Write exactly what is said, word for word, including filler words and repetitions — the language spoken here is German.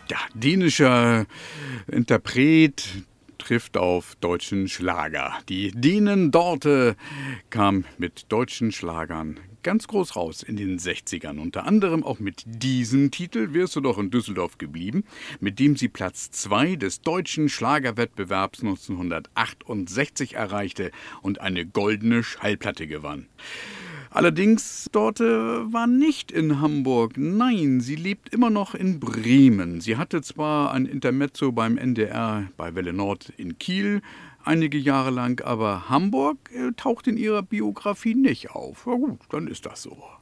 Ja, dänischer Interpret trifft auf deutschen Schlager. Die Dänen Dorte kam mit deutschen Schlagern ganz groß raus in den sechzigern. Unter anderem auch mit diesem Titel Wärst du doch in Düsseldorf geblieben, mit dem sie Platz zwei des deutschen Schlagerwettbewerbs neunzehnhundertachtundsechzig erreichte und eine goldene Schallplatte gewann. Allerdings, Dorte war nicht in Hamburg. Nein, sie lebt immer noch in Bremen. Sie hatte zwar ein Intermezzo beim N D R bei Welle Nord in Kiel einige Jahre lang, aber Hamburg äh, taucht in ihrer Biografie nicht auf. Na gut, dann ist das so.